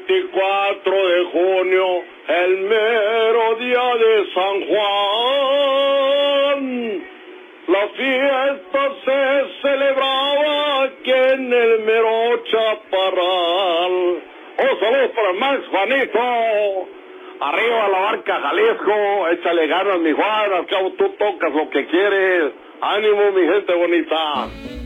24 de junio, el mero día de San Juan. La fiesta se celebraba aquí en el mero Chaparral. Oh, saludos para Max, Juanito. Arriba la Barca Jalisco, échale ganas, mi Juan, al cabo tú tocas lo que quieres. Ánimo, mi gente bonita.